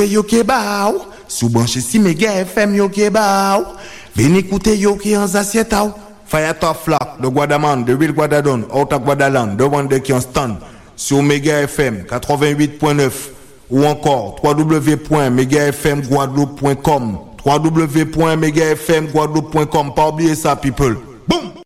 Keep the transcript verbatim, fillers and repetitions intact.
Yo ke ba ou, sou branche si Mega F M yo ke ba ou. Veni écouter yo ki en assiette ou. Fire top flock, de Guadaman, de Ville Guadadon, out of Guadaland, de Wande qui en stand. Sur Mega F M quatre-vingt-huit point neuf ou encore w w w point mega f m guadeloupe point com w w w point mega f m guadeloupe point com. Pas oublier ça, people. Boom!